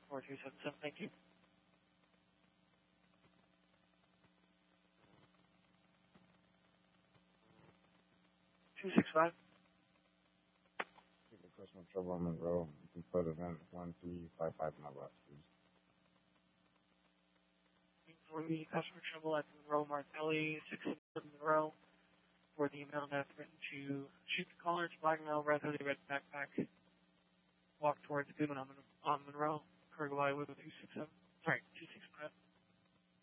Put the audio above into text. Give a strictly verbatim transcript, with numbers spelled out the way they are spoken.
four two seven seven. Thank you. two six five. Customer trouble on Monroe. You can put event one three five five in my box, please. For the customer trouble at Monroe Martelli, six seven Monroe, for the amount that's written to shoot the caller to blackmail rather than red backpack. Walk towards the Goodman on, on Monroe, Uruguay with a two six seven. Sorry, two six five.